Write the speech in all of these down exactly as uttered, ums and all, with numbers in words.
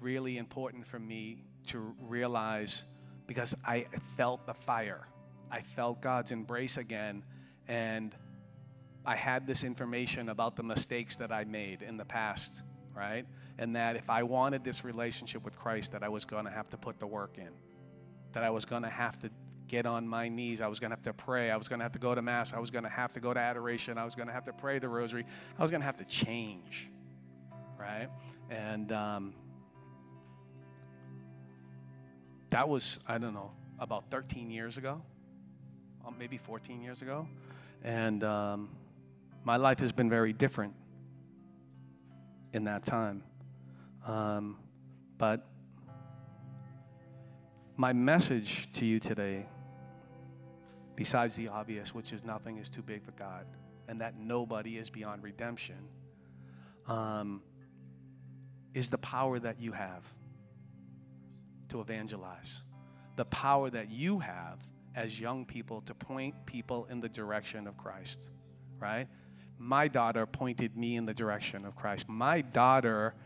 really important for me to realize, because I felt the fire. I felt God's embrace again, and I had this information about the mistakes that I made in the past, right? And that if I wanted this relationship with Christ, that I was going to have to put the work in, that I was going to have to get on my knees. I was going to have to pray. I was going to have to go to Mass. I was going to have to go to adoration. I was going to have to pray the rosary. I was going to have to change, right? And um, that was, I don't know, about thirteen years ago, maybe fourteen years ago. And um, my life has been very different in that time. Um, but my message to you today, besides the obvious, which is nothing is too big for God, and that nobody is beyond redemption, um, is the power that you have to evangelize. The power that you have as young people to point people in the direction of Christ, right? My daughter pointed me in the direction of Christ. My daughter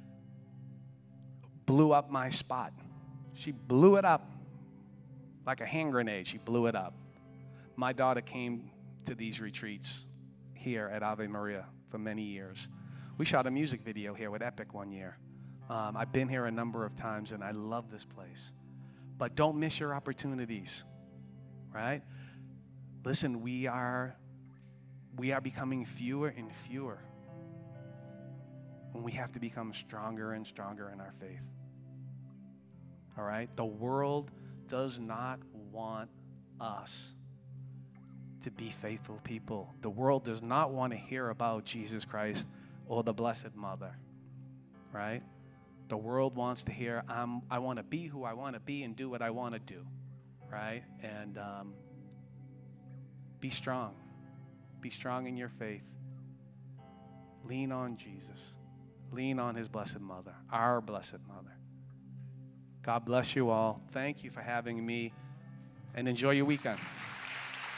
blew up my spot. She blew it up like a hand grenade. She blew it up. My daughter came to these retreats here at Ave Maria for many years. We shot a music video here with Epic one year. Um, I've been here a number of times, and I love this place. But don't miss your opportunities, right? Listen, we are, we are becoming fewer and fewer, and we have to become stronger and stronger in our faith. All right? The world does not want us to be faithful people. The world does not want to hear about Jesus Christ or the Blessed Mother, right? The world wants to hear, I'm, I want to be who I want to be and do what I want to do, right? And um, be strong. Be strong in your faith. Lean on Jesus. Lean on his Blessed Mother, our Blessed Mother. God bless you all. Thank you for having me, and enjoy your weekend.